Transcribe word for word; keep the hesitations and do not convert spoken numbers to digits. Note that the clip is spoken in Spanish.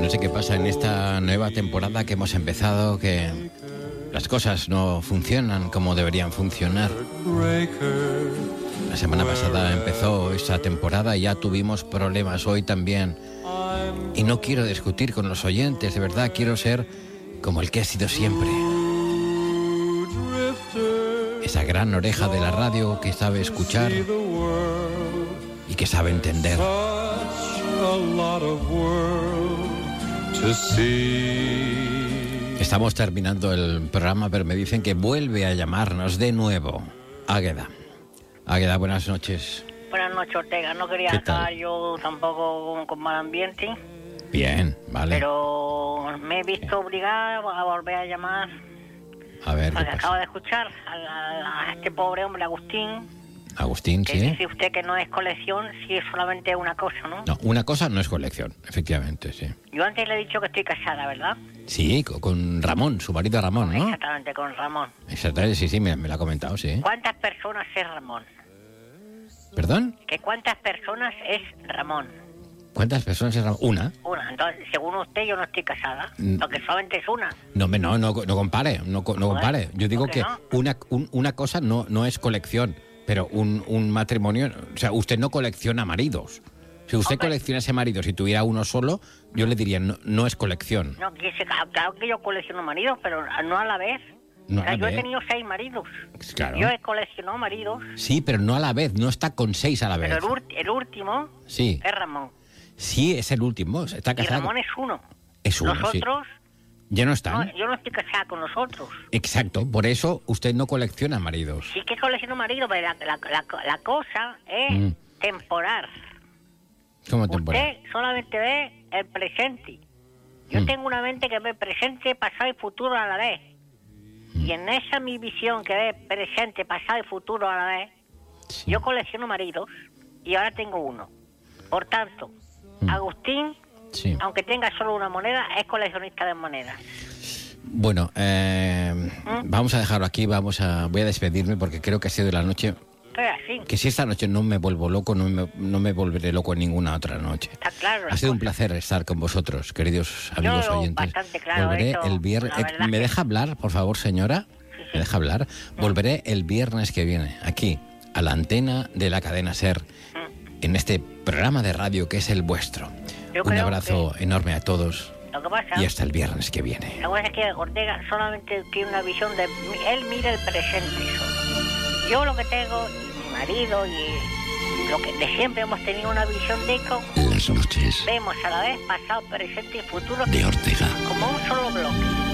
No sé qué pasa en esta nueva temporada que hemos empezado, que las cosas no funcionan como deberían funcionar. La semana pasada empezó esta temporada y ya tuvimos problemas hoy también. Y no quiero discutir con los oyentes, de verdad, quiero ser como el que he sido siempre. Esa gran oreja de la radio que sabe escuchar y que sabe entender. Estamos terminando el programa, pero me dicen que vuelve a llamarnos de nuevo Águeda. Águeda, buenas noches. Buenas noches, Ortega. No quería estar yo tampoco con, con mal ambiente. Bien, vale. Pero me he visto obligado a volver a llamar. A ver, ¿qué Porque pasa? acabo de escuchar a, a, a este pobre hombre, Agustín. Agustín, que sí. dice usted que no es colección, si es solamente una cosa, ¿no? No, una cosa no es colección, efectivamente, sí. Yo antes le he dicho que estoy casada, ¿verdad? Sí, co- con Ramón, su marido Ramón, ¿no? Exactamente, con Ramón. Exactamente, sí, sí, me, me lo ha comentado, sí. ¿Cuántas personas es Ramón? ¿Perdón? ¿Que cuántas personas es Ramón? ¿Cuántas personas es Ramón? Una. Una. Entonces, según usted, yo no estoy casada, Mm. porque solamente es una. No, me- no, no, no compare, no, co- no Joder, compare. Yo digo ¿por qué que no? una, un- una cosa no, no es colección, pero un, un matrimonio, o sea, usted no colecciona maridos. Si usted Hombre. coleccionase maridos y tuviera uno solo, yo le diría, no, no es colección. No, que se- claro que yo colecciono maridos, pero no a la vez. No O sea, a la yo vez. he tenido seis maridos. Claro. Yo he coleccionado maridos, Sí, pero no a la vez, no está con seis a la vez. pero el, ur- el último Sí, es Ramón. sí, es el último, está Y casado. Ramón es uno. Es uno, Los sí. otros, Ya no no, están. yo no estoy casada con los otros. Exacto, por eso usted no colecciona maridos. Sí que colecciono maridos, pero la, la, la, la cosa es Mm. temporal. ¿Cómo temporada? Usted solamente ve el presente. Yo Mm. tengo una mente que ve presente, pasado y futuro a la vez. Y en esa mi visión que ve presente, pasado y futuro a la vez, Sí. yo colecciono maridos y ahora tengo uno. Por tanto, Mm. Agustín, Sí. aunque tenga solo una moneda, es coleccionista de monedas. Bueno, eh, ¿Mm? vamos a dejarlo aquí, vamos a, voy a despedirme porque creo que ha sido la noche, Pero así, que si esta noche no me vuelvo loco, no me, no me volveré loco en ninguna otra noche. está claro. Ha sido un la cosa. placer estar con vosotros, queridos amigos Yo, oyentes. bastante claro Volveré eso, el viernes. la verdad ¿Me que- deja hablar, por favor, señora? Sí, sí. ¿Me deja hablar? Volveré el viernes que viene, aquí, a la antena de la cadena SER, Mm. en este programa de radio que es el vuestro. Yo Un creo abrazo enorme a todos Lo que pasa, y hasta el viernes que viene. la cosa es que Ortega solamente tiene una visión de... Él mira el presente solo. Yo lo que tengo, y mi marido, y lo que de siempre hemos tenido una visión de que Las noches vemos a la vez pasado, presente y futuro de Ortega. como un solo bloque.